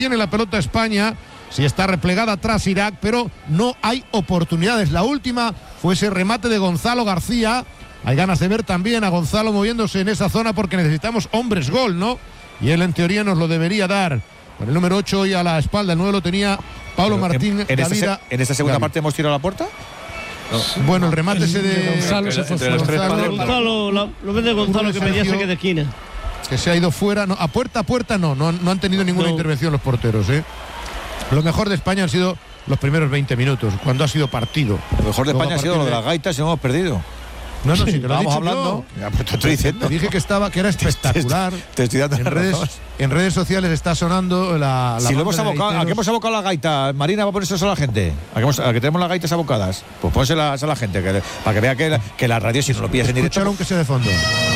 Tiene la pelota España, sí está replegada atrás Irak, pero no hay oportunidades. La última fue ese remate de Gonzalo García. Hay ganas de ver también a Gonzalo moviéndose en esa zona porque necesitamos hombres gol, ¿no? Y él en teoría nos lo debería dar. Con el número 8 hoy a la espalda, el 9 lo tenía Pablo Martín. ¿En esta segunda parte hemos tirado a la puerta? No. Bueno, el remate ese de Gonzalo se fue. Gonzalo, lo ves de Gonzalo que pedía saque de esquina. Que se ha ido fuera, no, a puerta no han tenido ninguna intervención los porteros, ¿eh? Lo mejor de España han sido los primeros 20 minutos, cuando ha sido partido. Lo mejor de España ha sido lo de las gaitas y hemos perdido. No, sí, te lo vamos hablando. Ya, pues te estoy diciendo. Te dije que era espectacular. Te estoy dando en redes sociales está sonando la si lo hemos abocado, ¿a qué hemos abocado la gaita? Marina va a ponerse eso a la gente. ¿A que tenemos las gaitas abocadas? Pues pónselas a la gente, para que vea que la radio, si no lo pillas en directo. Escucharon que sea de fondo.